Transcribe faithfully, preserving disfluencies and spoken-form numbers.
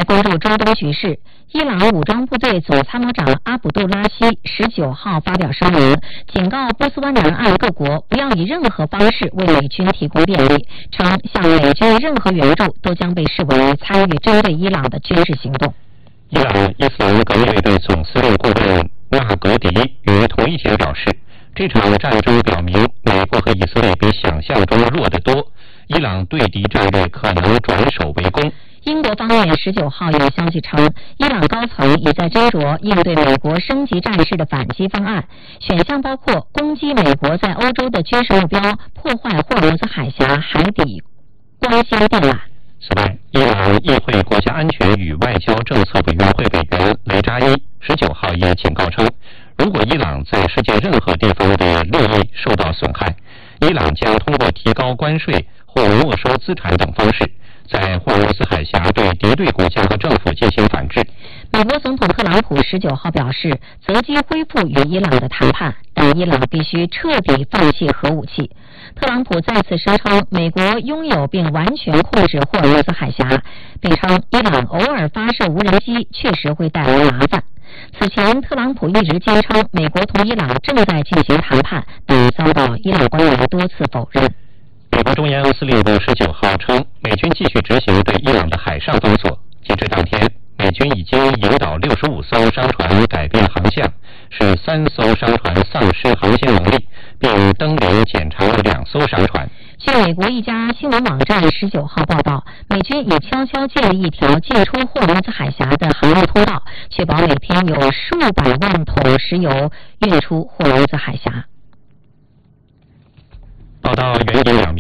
关注中东局势，伊朗武装部队总参谋长阿卜杜拉希十九号发表声明，警告波斯湾南岸各国不要以任何方式为美军提供便利，称向美军的任何援助都将被视为参与针对伊朗的军事行动。 伊朗伊斯兰革命卫队总司令顾问纳格迪于同一天表示，这场战争表明美国和以色列比想象中弱得多，伊朗对敌战略可能转守为攻。 英国方面十九号有消息称，伊朗高层已在斟酌应对美国升级战事的反击方案，选项包括攻击美国在欧洲的军事目标，破坏霍尔木兹海峡海底光纤电缆。 此外，伊朗议会国家安全与外交政策委员会委员雷扎伊十九号也警告称，如果伊朗在世界任何地方的利益受到损害，伊朗将通过提高关税或没收资产等方式，在霍尔木兹海峡对敌对国家和政府进行反制。 美国总统特朗普十九号表示，择机恢复与伊朗的谈判，但伊朗必须彻底放弃核武器。特朗普再次声称，美国拥有并完全控制霍尔木兹海峡，并称伊朗偶尔发射无人机确实会带来麻烦。此前，特朗普一直坚称美国同伊朗正在进行谈判，但遭到伊朗官员多次否认。 美国中央司令部十九号称，美军继续执行对伊朗的海上封锁。截至当天，美军已经引导六十五艘商船改变航向，使三艘商船丧失航行能力，并登临检查了两艘商船。 据美国一家新闻网站十九号报道，美军已悄悄建立一条进出霍尔木兹海峡的航路通道，确保每天有数百万桶石油运出霍尔木兹海峡。 报道援引两名